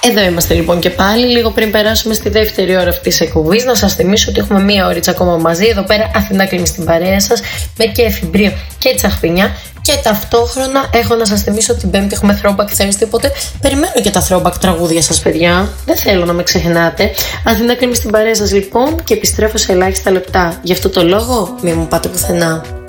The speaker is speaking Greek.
Εδώ είμαστε λοιπόν και πάλι, λίγο πριν περάσουμε στη δεύτερη ώρα αυτής της εκπομπής. Να σας θυμίσω ότι έχουμε μία ώριτσα ακόμα μαζί. Εδώ πέρα Αθηνά κλείνει στην παρέα σας, με κέφι, μπρίο και τσαχπινιά. Και ταυτόχρονα έχω να σας θυμίσω ότι την Πέμπτη έχουμε throwback Thursday. Οπότε περιμένω και τα throwback τραγούδια σας, παιδιά. Δεν θέλω να με ξεχνάτε. Αθηνά κλείνει στην παρέα σας λοιπόν και επιστρέφω σε ελάχιστα λεπτά. Γι' αυτό το λόγο, μη μου πάτε πουθενά.